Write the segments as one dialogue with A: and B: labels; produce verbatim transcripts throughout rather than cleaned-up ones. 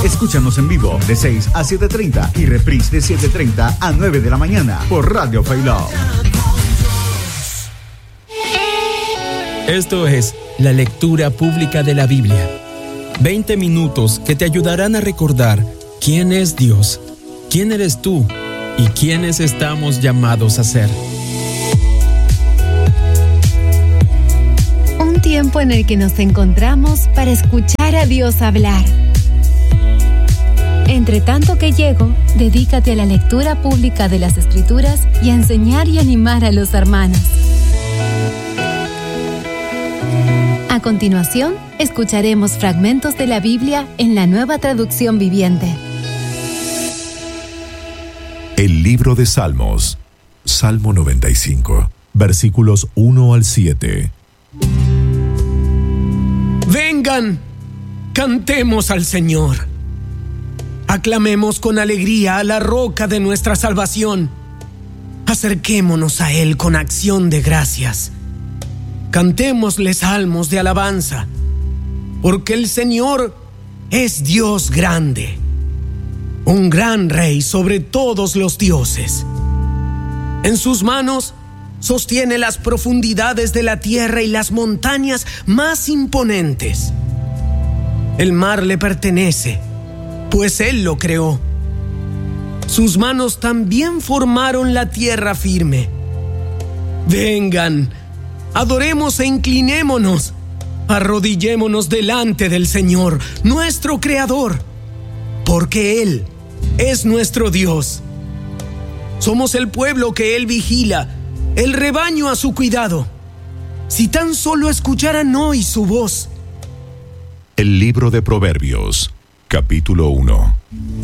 A: Escúchanos en vivo de seis a siete treinta y reprise de siete treinta a nueve de la mañana por Radio Failó.
B: Esto es la lectura pública de la Biblia. veinte minutos que te ayudarán a recordar quién es Dios, quién eres tú y quiénes estamos llamados a ser.
C: Un tiempo en el que nos encontramos para escuchar a Dios hablar. Entre tanto que llego, dedícate a la lectura pública de las Escrituras y a enseñar y animar a los hermanos. A continuación, escucharemos fragmentos de la Biblia en la Nueva Traducción Viviente.
D: El libro de Salmos, Salmo noventa y cinco, versículos uno al siete.
E: Vengan, cantemos al Señor. Aclamemos con alegría a la roca de nuestra salvación. Acerquémonos a Él con acción de gracias. Cantémosle salmos de alabanza, porque el Señor es Dios grande, un gran Rey sobre todos los dioses. En sus manos sostiene las profundidades de la tierra y las montañas más imponentes. El mar le pertenece, pues Él lo creó. Sus manos también formaron la tierra firme. Vengan, adoremos e inclinémonos, arrodillémonos delante del Señor, nuestro Creador, porque Él es nuestro Dios. Somos el pueblo que Él vigila, el rebaño a su cuidado. Si tan solo escucharan hoy su voz.
D: El libro de Proverbios, capítulo uno.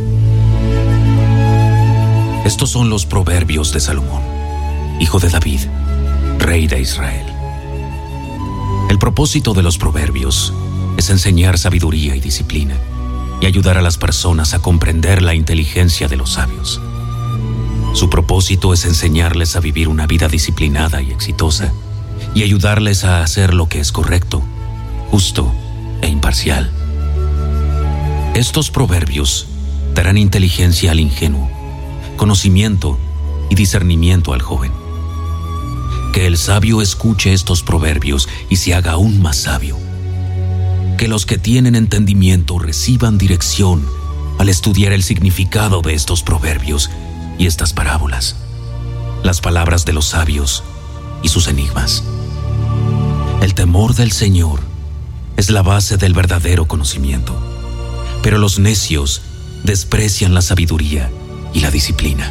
F: Estos son los proverbios de Salomón, hijo de David, rey de Israel. El propósito de los proverbios es enseñar sabiduría y disciplina y ayudar a las personas a comprender la inteligencia de los sabios. Su propósito es enseñarles a vivir una vida disciplinada y exitosa y ayudarles a hacer lo que es correcto, justo e imparcial. Estos proverbios darán inteligencia al ingenuo, conocimiento y discernimiento al joven. Que el sabio escuche estos proverbios y se haga aún más sabio. Que los que tienen entendimiento reciban dirección al estudiar el significado de estos proverbios y estas parábolas, las palabras de los sabios y sus enigmas. El temor del Señor es la base del verdadero conocimiento, pero los necios desprecian la sabiduría y la disciplina.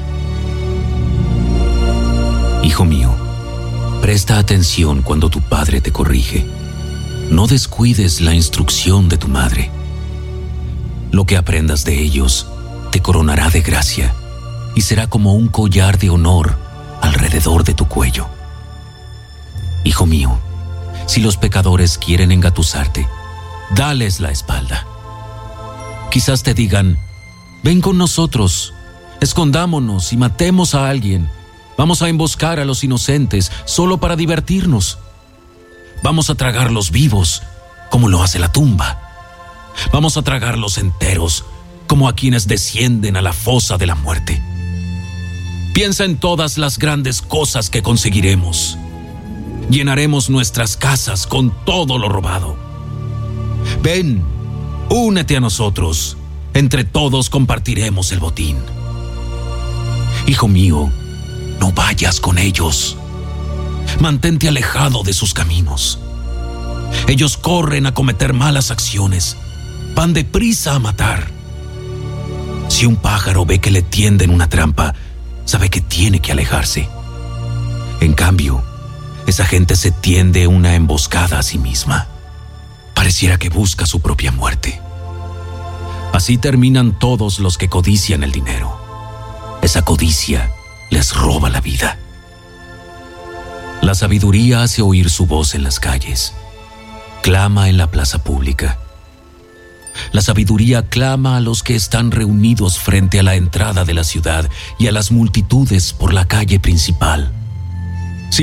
F: Hijo mío, presta atención cuando tu padre te corrige. No descuides la instrucción de tu madre. Lo que aprendas de ellos te coronará de gracia y será como un collar de honor alrededor de tu cuello. Hijo mío, si los pecadores quieren engatusarte, dales la espalda. Quizás te digan: ven con nosotros, escondámonos y matemos a alguien. Vamos a emboscar a los inocentes solo para divertirnos. Vamos a tragarlos vivos, como lo hace la tumba. Vamos a tragarlos enteros, como a quienes descienden a la fosa de la muerte. Piensa en todas las grandes cosas que conseguiremos. Llenaremos nuestras casas con todo lo robado. Ven, únete a nosotros. Entre todos compartiremos el botín. Hijo mío, no vayas con ellos. Mantente alejado de sus caminos. Ellos corren a cometer malas acciones, van deprisa a matar. Si un pájaro ve que le tienden una trampa, sabe que tiene que alejarse. En cambio, esa gente se tiende una emboscada a sí misma. Pareciera que busca su propia muerte. Así terminan todos los que codician el dinero. Esa codicia les roba la vida. La sabiduría hace oír su voz en las calles. Clama en la plaza pública. La sabiduría clama a los que están reunidos frente a la entrada de la ciudad y a las multitudes por la calle principal.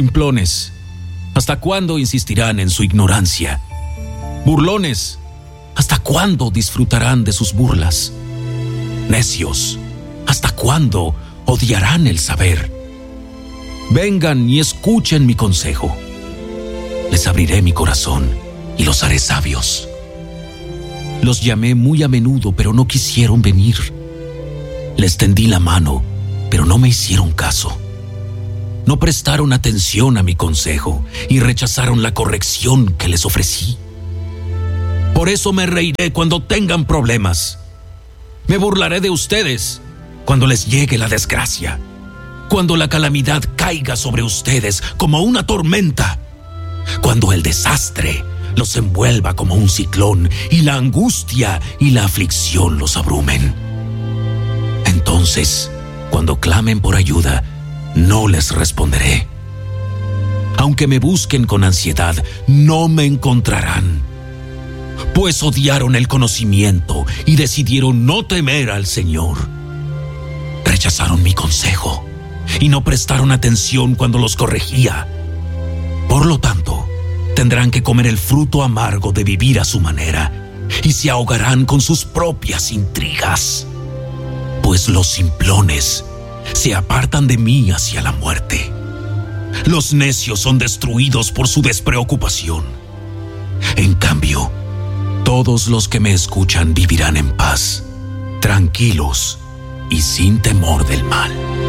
F: Simplones, ¿hasta cuándo insistirán en su ignorancia? Burlones, ¿hasta cuándo disfrutarán de sus burlas? Necios, ¿hasta cuándo odiarán el saber? Vengan y escuchen mi consejo. Les abriré mi corazón y los haré sabios. Los llamé muy a menudo, pero no quisieron venir. Les tendí la mano, pero no me hicieron caso. No prestaron atención a mi consejo y rechazaron la corrección que les ofrecí. Por eso me reiré cuando tengan problemas. Me burlaré de ustedes cuando les llegue la desgracia, cuando la calamidad caiga sobre ustedes como una tormenta, cuando el desastre los envuelva como un ciclón y la angustia y la aflicción los abrumen. Entonces, cuando clamen por ayuda, no les responderé. Aunque me busquen con ansiedad, no me encontrarán, pues odiaron el conocimiento y decidieron no temer al Señor. Rechazaron mi consejo y no prestaron atención cuando los corregía. Por lo tanto, tendrán que comer el fruto amargo de vivir a su manera y se ahogarán con sus propias intrigas. Pues los simplones se apartan de mí hacia la muerte. Los necios son destruidos por su despreocupación. En cambio, todos los que me escuchan vivirán en paz, tranquilos y sin temor del mal.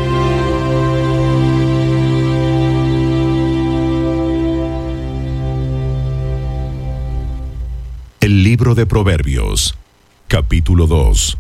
D: El libro de Proverbios, capítulo dos.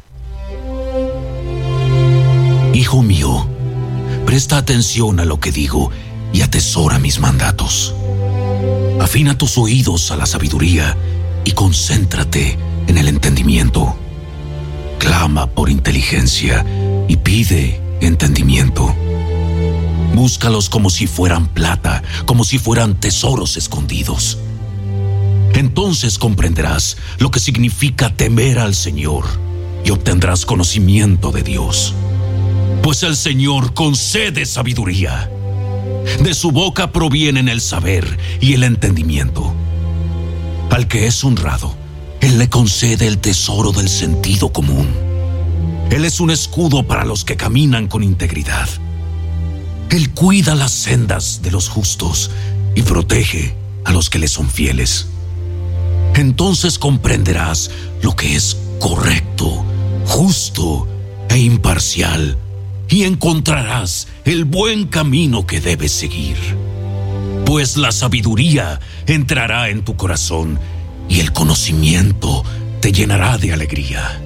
F: Hijo mío, presta atención a lo que digo y atesora mis mandatos. Afina tus oídos a la sabiduría y concéntrate en el entendimiento. Clama por inteligencia y pide entendimiento. Búscalos como si fueran plata, como si fueran tesoros escondidos. Entonces comprenderás lo que significa temer al Señor y obtendrás conocimiento de Dios. Pues el Señor concede sabiduría. De su boca provienen el saber y el entendimiento. Al que es honrado, Él le concede el tesoro del sentido común. Él es un escudo para los que caminan con integridad. Él cuida las sendas de los justos y protege a los que le son fieles. Entonces comprenderás lo que es correcto, justo e imparcial, y encontrarás el buen camino que debes seguir. Pues la sabiduría entrará en tu corazón y el conocimiento te llenará de alegría.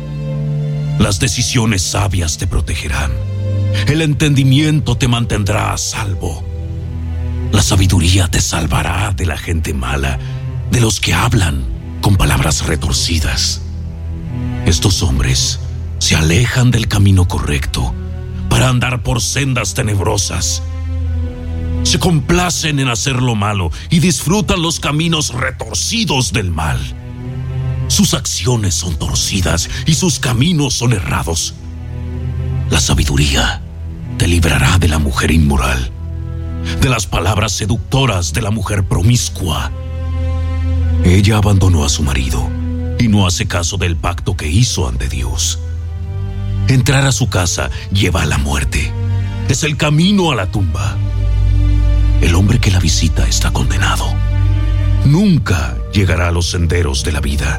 F: Las decisiones sabias te protegerán. El entendimiento te mantendrá a salvo. La sabiduría te salvará de la gente mala, de los que hablan con palabras retorcidas. Estos hombres se alejan del camino correcto para andar por sendas tenebrosas. Se complacen en hacer lo malo y disfrutan los caminos retorcidos del mal. Sus acciones son torcidas y sus caminos son errados. La sabiduría te librará de la mujer inmoral, de las palabras seductoras de la mujer promiscua. Ella abandonó a su marido y no hace caso del pacto que hizo ante Dios. Entrar a su casa lleva a la muerte. Es el camino a la tumba. El hombre que la visita está condenado. Nunca llegará a los senderos de la vida.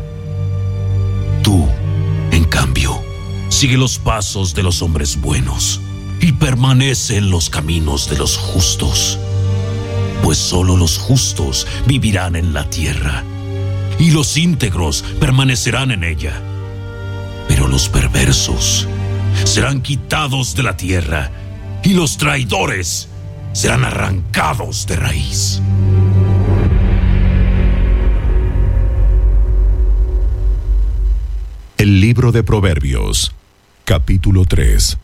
F: Tú, en cambio, sigue los pasos de los hombres buenos y permanece en los caminos de los justos. Pues solo los justos vivirán en la tierra y los íntegros permanecerán en ella. Pero los perversos serán quitados de la tierra y los traidores serán arrancados de raíz.
D: El libro de Proverbios, capítulo tres.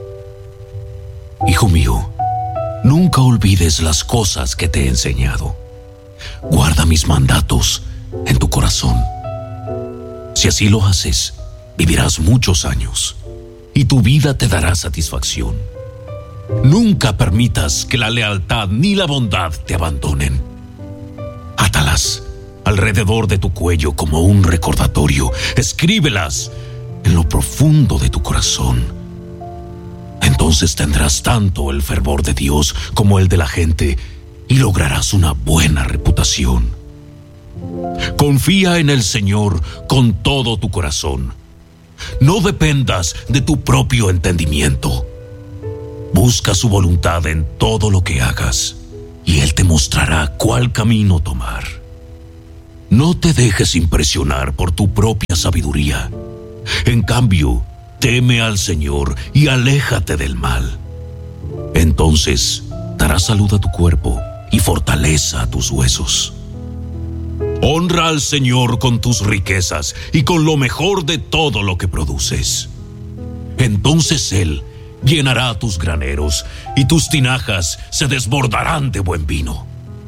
F: Hijo mío, nunca olvides las cosas que te he enseñado. Guarda mis mandatos en tu corazón. Si así lo haces, vivirás muchos años y tu vida te dará satisfacción. Nunca permitas que la lealtad ni la bondad te abandonen. Átalas alrededor de tu cuello como un recordatorio. Escríbelas en lo profundo de tu corazón. Entonces tendrás tanto el fervor de Dios como el de la gente y lograrás una buena reputación. Confía en el Señor con todo tu corazón. No dependas de tu propio entendimiento. Busca su voluntad en todo lo que hagas y Él te mostrará cuál camino tomar. No te dejes impresionar por tu propia sabiduría. En cambio, teme al Señor y aléjate del mal. Entonces dará salud a tu cuerpo y fortaleza a tus huesos. Honra al Señor con tus riquezas y con lo mejor de todo lo que produces. Entonces Él llenará tus graneros y tus tinajas se desbordarán de buen vino.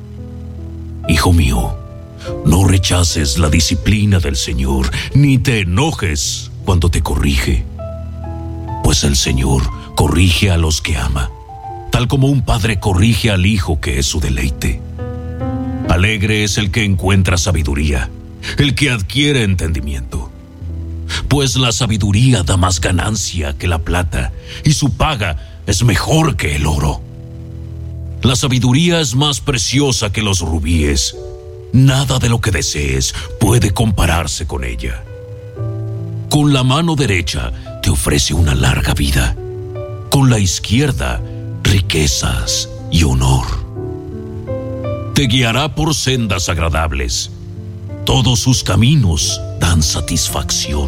F: Hijo mío, no rechaces la disciplina del Señor, ni te enojes cuando te corrige. Pues el Señor corrige a los que ama, tal como un padre corrige al hijo que es su deleite. Alegre es el que encuentra sabiduría, el que adquiere entendimiento. Pues la sabiduría da más ganancia que la plata, y su paga es mejor que el oro. La sabiduría es más preciosa que los rubíes. Nada de lo que desees puede compararse con ella. Con la mano derecha te ofrece una larga vida, con la izquierda riquezas y honor. Te guiará por sendas agradables. Todos sus caminos dan satisfacción.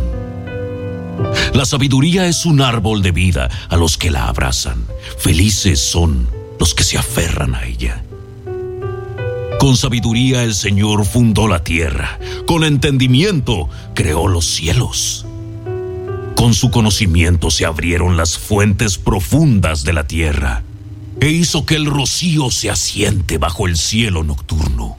F: La sabiduría es un árbol de vida a los que la abrazan. Felices son los que se aferran a ella. Con sabiduría el Señor fundó la tierra. Con entendimiento creó los cielos. Con su conocimiento se abrieron las fuentes profundas de la tierra, e hizo que el rocío se asiente bajo el cielo nocturno.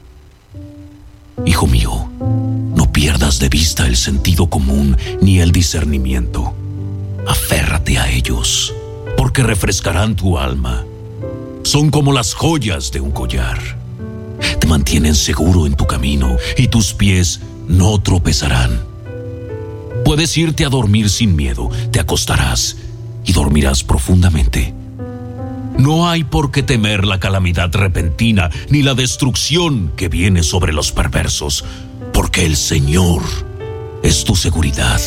F: Hijo mío, no pierdas de vista el sentido común ni el discernimiento. Aférrate a ellos, porque refrescarán tu alma. Son como las joyas de un collar. Te mantienen seguro en tu camino y tus pies no tropezarán. Puedes irte a dormir sin miedo, te acostarás y dormirás profundamente. No hay por qué temer la calamidad repentina ni la destrucción que viene sobre los perversos, porque el Señor es tu seguridad.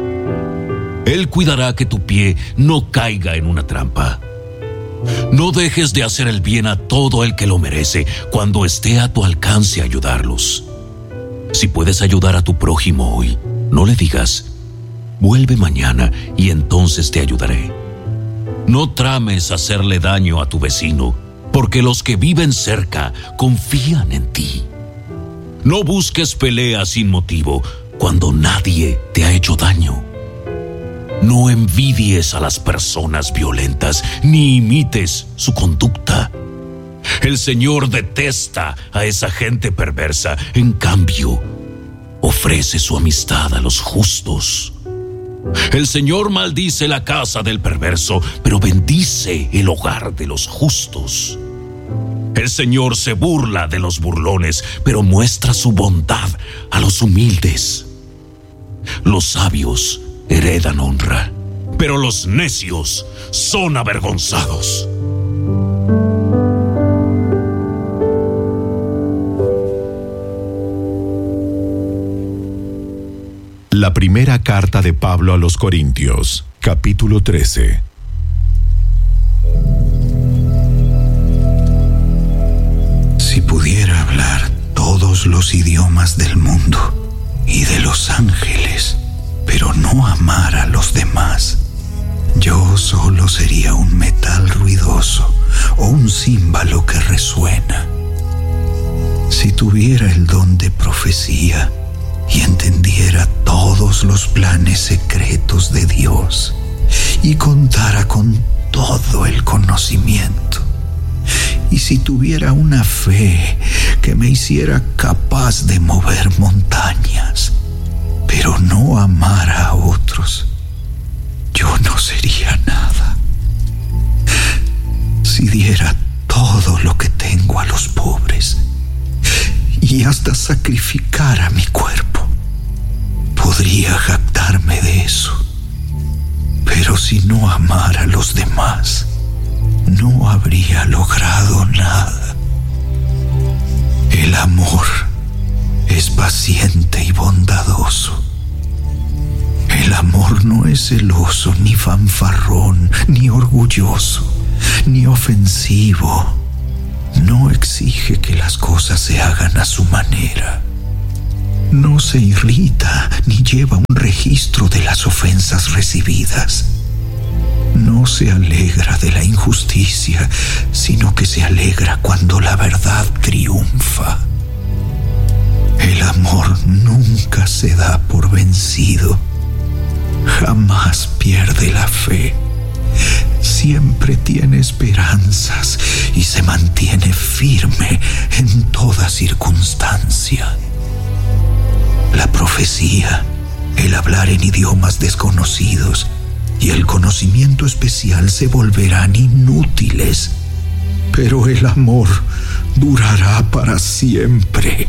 F: Él cuidará que tu pie no caiga en una trampa. No dejes de hacer el bien a todo el que lo merece cuando esté a tu alcance ayudarlos. Si puedes ayudar a tu prójimo hoy, no le digas, vuelve mañana y entonces te ayudaré. No trames hacerle daño a tu vecino, porque los que viven cerca confían en ti. No busques pelea sin motivo cuando nadie te ha hecho daño. No envidies a las personas violentas ni imites su conducta. El Señor detesta a esa gente perversa. En cambio, ofrece su amistad a los justos. El Señor maldice la casa del perverso, pero bendice el hogar de los justos. El Señor se burla de los burlones, pero muestra su bondad a los humildes. Los sabios heredan honra, pero los necios son avergonzados.
D: La primera carta de Pablo a los Corintios, capítulo trece.
G: Si pudiera hablar todos los idiomas del mundo y de los ángeles, pero no amar a los demás, yo solo sería un metal ruidoso o un címbalo que resuena. Si tuviera el don de profecía y entendiera todos los planes secretos de Dios y contara con todo el conocimiento, y si tuviera una fe que me hiciera capaz de mover montañas, pero no amara a otros, yo no sería nada. Si diera todo lo que tengo a los pobres y hasta hasta sacrificara mi cuerpo. Podría jactarme de eso. Pero si no amara a los demás, no habría logrado nada. El amor es paciente y bondadoso. El amor no es celoso, ni fanfarrón, ni orgulloso, ni ofensivo. No exige que las cosas se hagan a su manera. No se irrita ni lleva un registro de las ofensas recibidas. No se alegra de la injusticia, sino que se alegra cuando la verdad triunfa. El amor nunca se da por vencido. Jamás pierde la fe. Siempre tiene esperanzas y se mantiene firme en toda circunstancia. La profecía, el hablar en idiomas desconocidos y el conocimiento especial se volverán inútiles, pero el amor durará para siempre.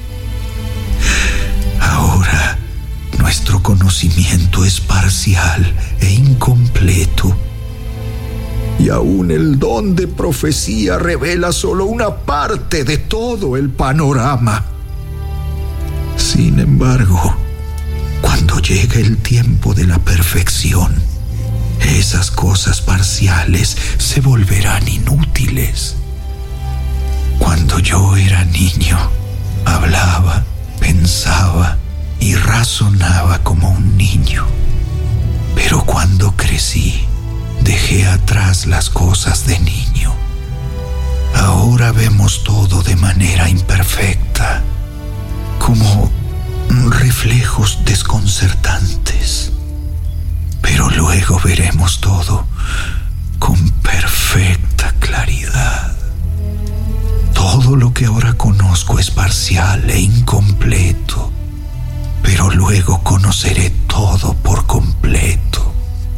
G: Ahora, nuestro conocimiento es parcial e incompleto, y aún el don de profecía revela solo una parte de todo el panorama. Sin embargo, cuando llegue el tiempo de la perfección, esas cosas parciales se volverán inútiles. Cuando yo era niño, hablaba, pensaba y razonaba como un niño. Pero cuando crecí, dejé atrás las cosas de niño. Ahora vemos todo de manera imperfecta, como reflejos desconcertantes. Pero luego veremos todo con perfecta claridad. Todo lo que ahora conozco es parcial e incompleto, pero luego conoceré todo por completo.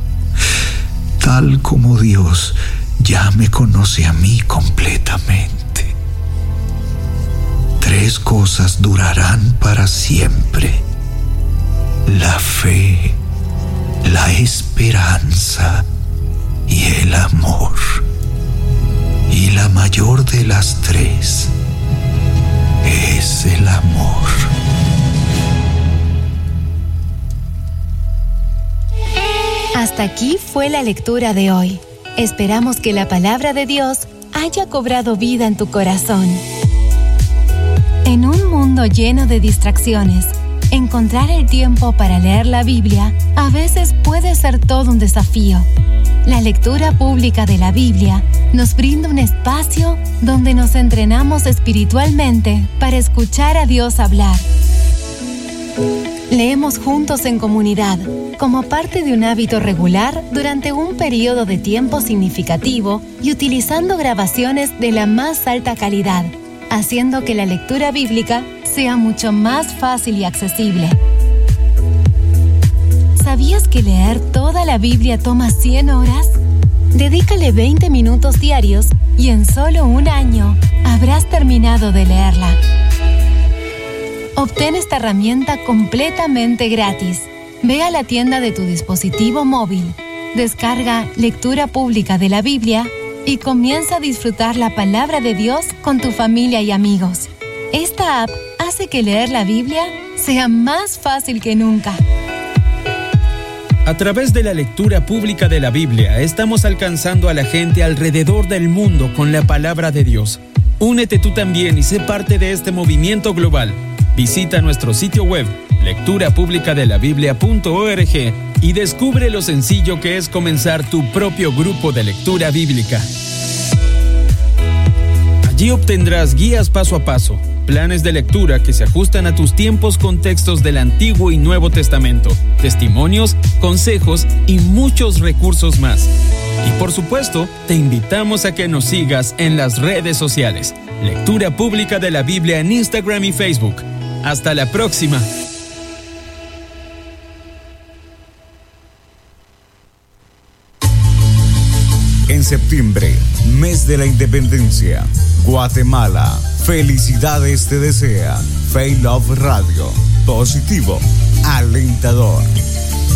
G: Tal como Dios ya me conoce a mí completamente. Tres cosas durarán para siempre: la fe, la esperanza y el amor. Y la mayor de las tres es el amor.
C: Hasta aquí fue la lectura de hoy. Esperamos que la palabra de Dios haya cobrado vida en tu corazón. En un mundo lleno de distracciones, encontrar el tiempo para leer la Biblia a veces puede ser todo un desafío. La lectura pública de la Biblia nos brinda un espacio donde nos entrenamos espiritualmente para escuchar a Dios hablar. Leemos juntos en comunidad, como parte de un hábito regular durante un periodo de tiempo significativo y utilizando grabaciones de la más alta calidad, haciendo que la lectura bíblica sea mucho más fácil y accesible. ¿Sabías que leer toda la Biblia toma cien horas? Dedícale veinte minutos diarios y en solo un año habrás terminado de leerla. Obtén esta herramienta completamente gratis. Ve a la tienda de tu dispositivo móvil, descarga Lectura Pública de la Biblia y comienza a disfrutar la palabra de Dios con tu familia y amigos. Esta app hace que leer la Biblia sea más fácil que nunca.
B: A través de la lectura pública de la Biblia, estamos alcanzando a la gente alrededor del mundo con la palabra de Dios. Únete tú también y sé parte de este movimiento global. Visita nuestro sitio web, lectura pública de la biblia punto org, y descubre lo sencillo que es comenzar tu propio grupo de lectura bíblica. Allí obtendrás guías paso a paso, planes de lectura que se ajustan a tus tiempos con textos del Antiguo y Nuevo Testamento, testimonios, consejos y muchos recursos más. Y por supuesto, te invitamos a que nos sigas en las redes sociales. Lectura Pública de la Biblia en Instagram y Facebook. Hasta la próxima.
A: En septiembre, mes de la independencia, Guatemala Felicidades te desea Faith Love Radio. Positivo, alentador.